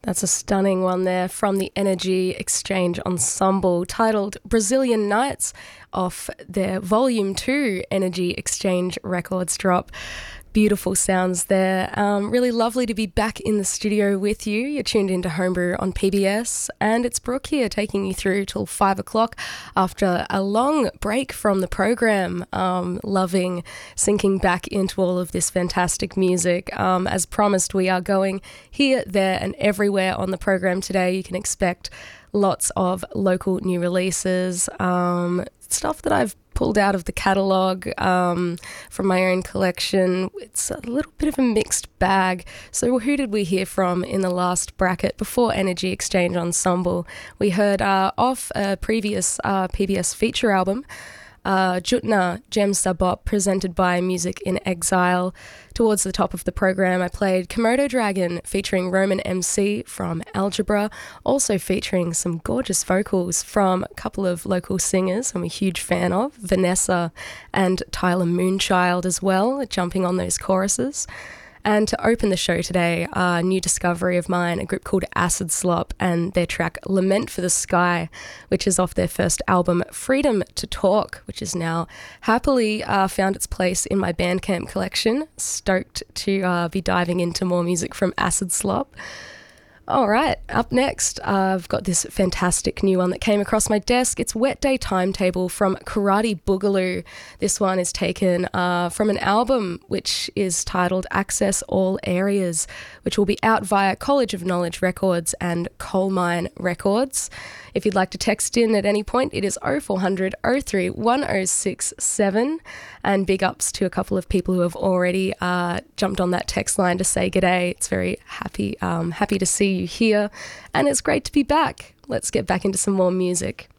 That's a stunning one there from the Energy Exchange Ensemble, titled Brazilian Nights, off their Volume 2 Energy Exchange Records drop. Beautiful sounds there. Really lovely to be back in the studio with you. You're tuned into Homebrew on PBS, and it's Brooke here taking you through till 5 o'clock after a long break from the program. Loving sinking back into all of this fantastic music. As promised, we are going here, there and everywhere on the program today. You can expect lots of local new releases, stuff that I've pulled out of the catalogue from my own collection. It's a little bit of a mixed bag. So who did we hear from in the last bracket before Energy Exchange Ensemble? We heard off a previous PBS feature album, Jutna Gem Sabop, presented by Music in Exile. Towards the top of the program, I played Komodo Dragon featuring Roman MC from Algebra, also featuring some gorgeous vocals from a couple of local singers I'm a huge fan of, Vanessa and Tyler Moonchild as well, jumping on those choruses. And to open the show today, a new discovery of mine, a group called Acid Slop, and their track Lament for the Sky, which is off their first album, Freedom to Talk, which is now happily found its place in my Bandcamp collection. Stoked to be diving into more music from Acid Slop. All right, up next, I've got this fantastic new one that came across my desk. It's Wet Day Timetable from Karate Boogaloo. This one is taken from an album which is titled Access All Areas, which will be out via College of Knowledge Records and Coal Mine Records. If you'd like to text in at any point, it is 0400 03 1067. And big ups to a couple of people who have already jumped on that text line to say g'day. It's very happy to see you here, and it's great to be back. Let's get back into some more music.